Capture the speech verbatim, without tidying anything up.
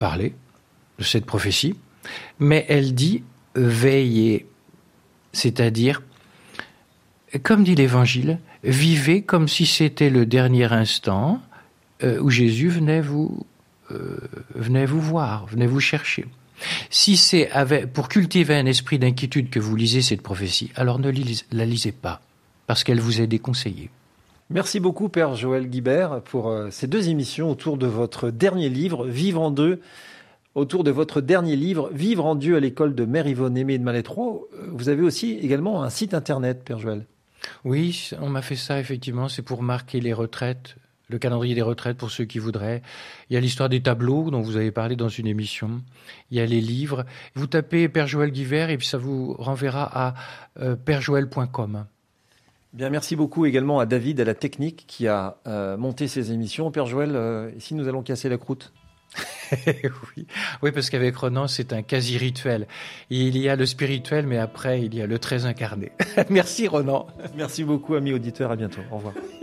parler de cette prophétie, mais elle dit « veillez », c'est-à-dire, comme dit l'Évangile, vivez comme si c'était le dernier instant euh, où Jésus venait vous, euh, venait vous voir, venait vous chercher. Si c'est avec, pour cultiver un esprit d'inquiétude que vous lisez cette prophétie, alors ne lise, la lisez pas, parce qu'elle vous est déconseillée. Merci beaucoup, Père Joël Guibert, pour euh, ces deux émissions autour de votre dernier livre, Vivre en deux, autour de votre dernier livre, Vivre en Dieu à l'école de Mère Yvonne Aimée de Malétroit. Vous avez aussi également un site internet, Père Joël. Oui, on m'a fait ça, effectivement, c'est pour marquer les retraites, le calendrier des retraites pour ceux qui voudraient. Il y a l'histoire des tableaux dont vous avez parlé dans une émission. Il y a les livres. Vous tapez Père Joël Guibert et puis ça vous renverra à euh, père joël point com. Bien, merci beaucoup également à David, à la technique, qui a euh, monté ces émissions. Père Joël, euh, ici nous allons casser la croûte. oui. oui, parce qu'avec Ronan, c'est un quasi-rituel. Il y a le spirituel, mais après, il y a le très incarné. Merci Ronan. Merci beaucoup, amis auditeurs. À bientôt. Au revoir.